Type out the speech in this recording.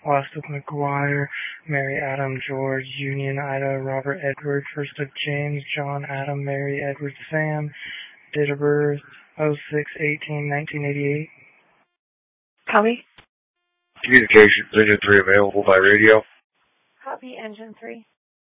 Austin McGuire, Mary Adam George, Union Ida, Robert Edward, First of James, John Adam, Mary Edward Sam, date of birth 06/18/1988. Copy. Communications Engine 3 available by radio. Copy, Engine 3.